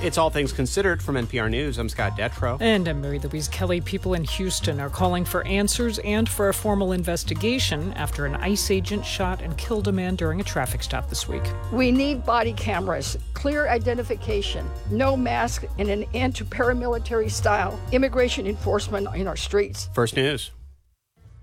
It's All Things Considered from NPR News. I'm Scott Detrow. And I'm Mary Louise Kelly. People in Houston are calling for answers and for a formal investigation after an ICE agent shot and killed a man during a traffic stop this week. We need body cameras, clear identification, no mask, and an end to paramilitary style immigration enforcement in our streets. First News.